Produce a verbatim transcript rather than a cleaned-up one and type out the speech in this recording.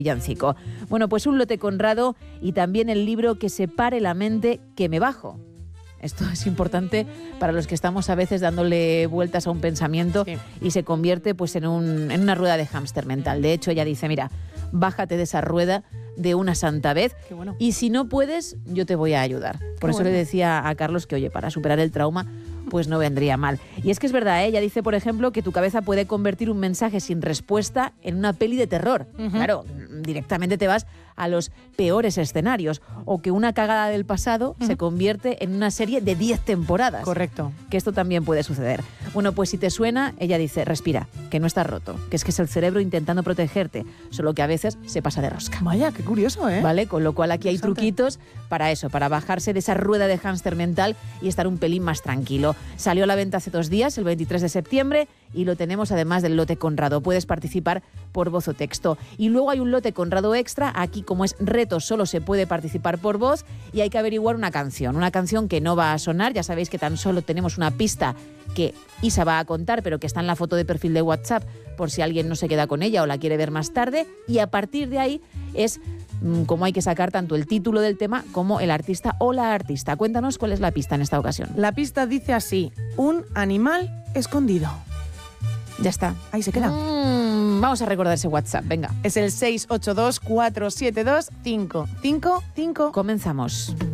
villancico. Bueno, pues un lote Conrado y también el libro Que se pare la mente, que me bajo. Esto es importante para los que estamos a veces dándole vueltas a un pensamiento sí. y se convierte pues en, un, en una rueda de hámster mental. De hecho, ella dice, mira, bájate de esa rueda de una santa vez bueno. y si no puedes, yo te voy a ayudar. Por Qué eso bueno. le decía a Carlos que, oye, para superar el trauma, pues no vendría mal. Y es que es verdad, ¿eh? Ella dice, por ejemplo, que tu cabeza puede convertir un mensaje sin respuesta en una peli de terror. Uh-huh. Claro, directamente te vas a los peores escenarios. O que una cagada del pasado uh-huh. se convierte en una serie de diez temporadas. Correcto. Que esto también puede suceder. Bueno, pues si te suena, ella dice, respira, que no estás roto, que es que es el cerebro intentando protegerte, solo que a veces se pasa de rosca. Vaya, qué curioso, ¿eh? Vale, con lo cual aquí hay truquitos para eso, para bajarse de esa rueda de hámster mental y estar un pelín más tranquilo. Salió a la venta hace dos días, el veintitrés de septiembre, y lo tenemos además del lote Conrado. Puedes participar por voz o texto. Y luego hay un lote Conrado extra. Aquí, como es reto, solo se puede participar por voz y hay que averiguar una canción. Una canción que no va a sonar. Ya sabéis que tan solo tenemos una pista que Isa va a contar, pero que está en la foto de perfil de WhatsApp por si alguien no se queda con ella o la quiere ver más tarde. Y a partir de ahí es mmm, como hay que sacar tanto el título del tema como el artista o la artista. Cuéntanos cuál es la pista en esta ocasión. La pista dice así, un animal escondido. Ya está. Ahí se queda. Mm, vamos a recordar ese WhatsApp, venga. Es el seis ocho dos, cuatro siete dos, cinco cinco cinco. Comenzamos.